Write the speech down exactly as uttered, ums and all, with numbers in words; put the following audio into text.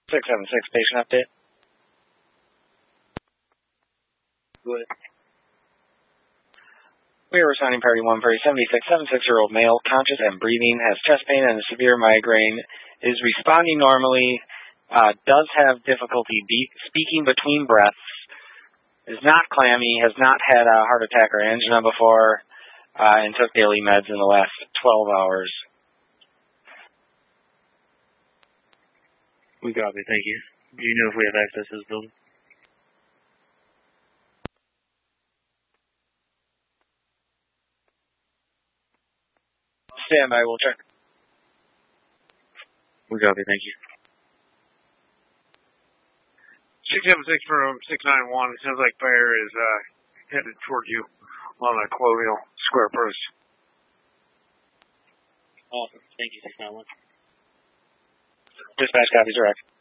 six seven six, patient update. Go ahead. We are responding party one for a seventy-six, seventy-six-year-old male, conscious and breathing, has chest pain and a severe migraine, is responding normally, uh, does have difficulty be- speaking between breaths, is not clammy, has not had a heart attack or angina before, uh, and took daily meds in the last twelve hours. We copy, thank you. Do you know if we have access to this building? Stand by, we'll check. We copy, thank you. six seven six from six nine one, it sounds like fire is uh, headed toward you on the Colonial Square Post. Awesome, thank you, six nine one. Dispatch copies direct.